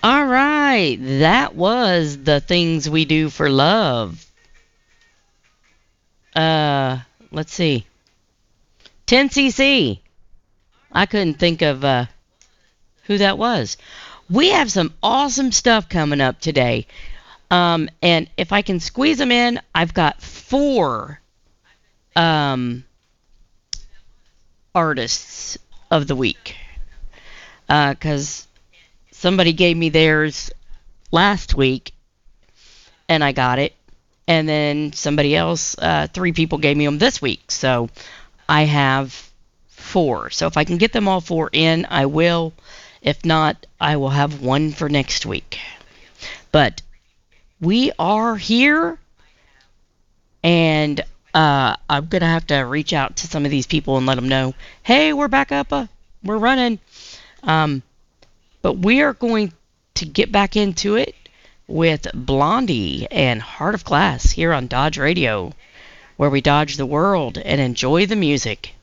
All right, that was the things we do for love. Uh, let's see. 10cc. I couldn't think of who that was. We have some awesome stuff coming up today. And if I can squeeze them in, I've got four um, artists of the week. Because somebody gave me theirs last week, and I got it. And then somebody else, three people gave me them this week. So I have four. So if I can get them all four in, I will. If not, I will have one for next week. But we are here, and I'm going to have to reach out to some of these people and let them know, hey, we're back up. We're running. But we are going to get back into it with Blondie and Heart of Glass here on Dodge Radio, where we dodge the world and enjoy the music.